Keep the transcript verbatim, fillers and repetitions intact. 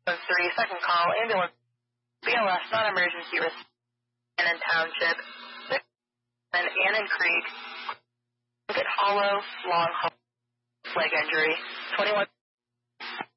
three, second call, ambulance, B L S, non-emergency risk, Annan Township, and Annan Creek, Hollow, long leg injury, twenty-one.